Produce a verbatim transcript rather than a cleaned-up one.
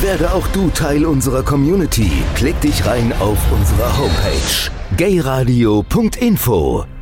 Werde auch du Teil unserer Community. Klick dich rein auf unserer Homepage gayradio punkt info.